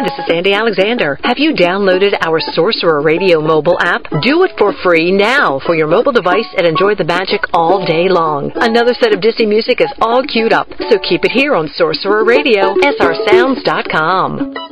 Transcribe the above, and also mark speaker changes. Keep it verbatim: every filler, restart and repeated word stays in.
Speaker 1: this is Sandy Alexander. Have you downloaded our Sorcerer Radio mobile app? Do it for free now for your mobile device and enjoy the magic all day long. Another set of Disney music is all queued up, so keep it here on Sorcerer Radio, S R sounds dot com.